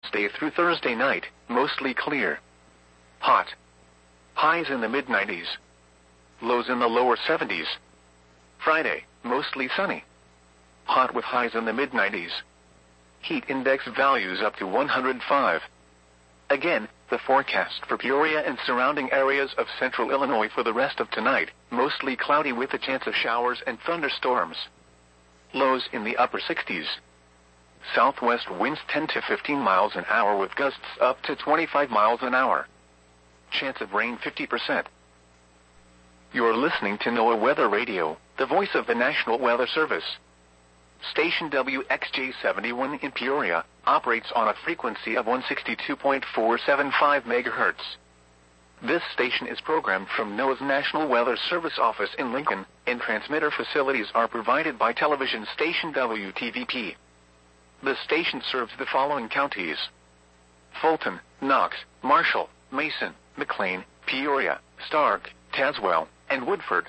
Wednesday through Thursday night, mostly clear. Hot. Highs in the mid-90s. Lows in the lower 70s. Friday, mostly sunny. Hot with highs in the mid-90s. Heat index values up to 105. Again, the forecast for Peoria and surrounding areas of central Illinois for the rest of tonight, mostly cloudy with a chance of showers and thunderstorms. Lows in the upper 60s. Southwest winds 10 to 15 miles an hour with gusts up to 25 miles an hour. Chance of rain 50%. You're listening to NOAA Weather Radio, the voice of the National Weather Service. Station WXJ71 in Peoria operates on a frequency of 162.475 MHz. This station is programmed from NOAA's National Weather Service office in Lincoln, and transmitter facilities are provided by television station WTVP. The station serves the following counties: Fulton, Knox, Marshall, Mason, McLean, Peoria, Stark, Tazewell, and Woodford.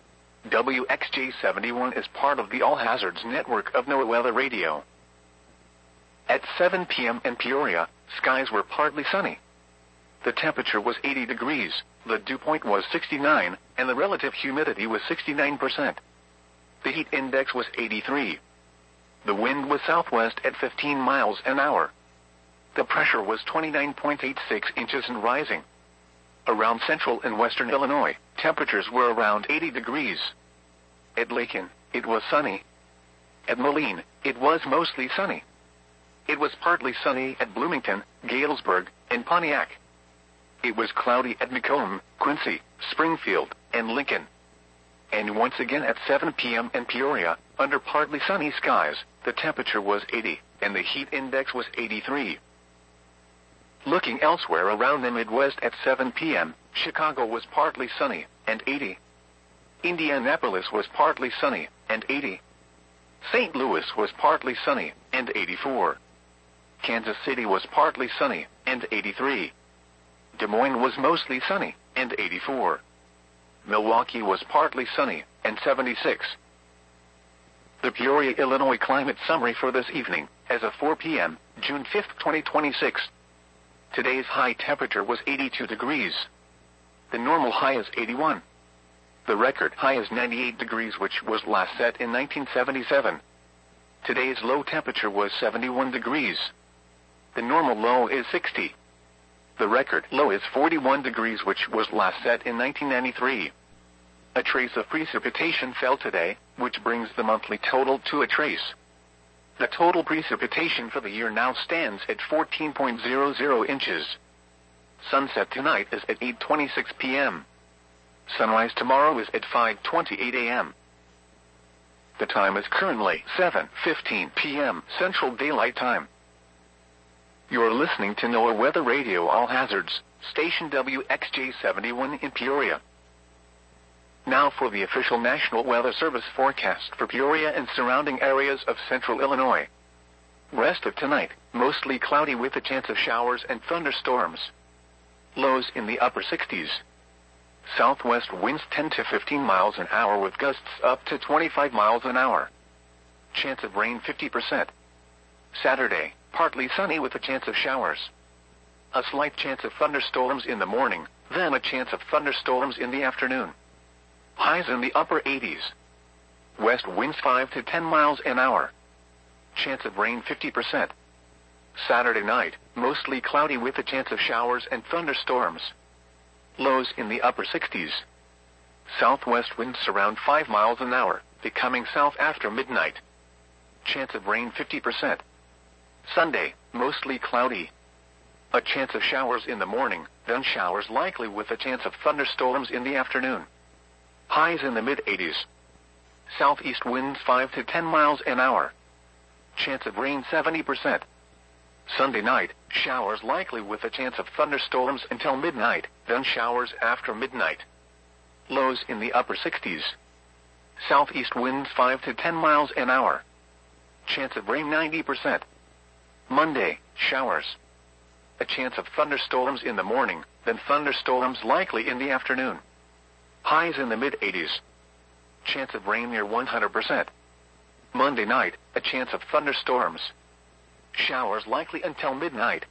WXJ71 is part of the All Hazards network of NOAA Weather Radio. At 7 p.m. in Peoria, skies were partly sunny. The temperature was 80 degrees, the dew point was 69, and the relative humidity was 69%. The heat index was 83. The wind was southwest at 15 miles an hour. The pressure was 29.86 inches and rising. Around central and western Illinois, temperatures were around 80 degrees. At Lakin, it was sunny. At Moline, it was mostly sunny. It was partly sunny at Bloomington, Galesburg, and Pontiac. It was cloudy at Macomb, Quincy, Springfield, and Lincoln. And once again at 7 p.m. in Peoria, under partly sunny skies, the temperature was 80, and the heat index was 83. Looking elsewhere around the Midwest at 7 p.m., Chicago was partly sunny, and 80. Indianapolis was partly sunny, and 80. St. Louis was partly sunny, and 84. Kansas City was partly sunny, and 83. Des Moines was mostly sunny, and 84. Milwaukee was partly sunny, and 76. The Peoria, Illinois climate summary for this evening, as of 4 p.m., June 5, 2026. Today's high temperature was 82 degrees. The normal high is 81. The record high is 98 degrees, which was last set in 1977. Today's low temperature was 71 degrees. The normal low is 60. The record low is 41 degrees, which was last set in 1993. A trace of precipitation fell today, which brings the monthly total to a trace. The total precipitation for the year now stands at 14.00 inches. Sunset tonight is at 8:26 p.m. Sunrise tomorrow is at 5:28 a.m. The time is currently 7:15 p.m. Central Daylight Time. You're listening to NOAA Weather Radio All Hazards, station WXJ71 in Peoria. Now for the official National Weather Service forecast for Peoria and surrounding areas of central Illinois. Rest of tonight, mostly cloudy with a chance of showers and thunderstorms. Lows in the upper 60s. Southwest winds 10 to 15 miles an hour with gusts up to 25 miles an hour. Chance of rain 50%. Saturday, partly sunny with a chance of showers. A slight chance of thunderstorms in the morning, then a chance of thunderstorms in the afternoon. Highs in the upper 80s. West winds 5 to 10 miles an hour. Chance of rain 50%. Saturday night, mostly cloudy with a chance of showers and thunderstorms. Lows in the upper 60s. Southwest winds around 5 miles an hour, becoming south after midnight. Chance of rain 50%. Sunday, mostly cloudy. A chance of showers in the morning, then showers likely with a chance of thunderstorms in the afternoon. Highs in the mid-80s. Southeast winds 5 to 10 miles an hour. Chance of rain 70%. Sunday night, showers likely with a chance of thunderstorms until midnight, then showers after midnight. Lows in the upper 60s. Southeast winds 5 to 10 miles an hour. Chance of rain 90%. Monday, showers. A chance of thunderstorms in the morning, then thunderstorms likely in the afternoon. Highs in the mid-80s. Chance of rain near 100%. Monday night, a chance of thunderstorms. Showers likely until midnight,